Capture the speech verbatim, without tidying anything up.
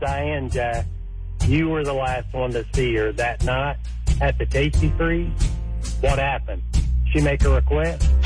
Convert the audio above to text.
Diane, Jack, you were the last one to see her that night at the Tasty Freeze. What happened? She make a request?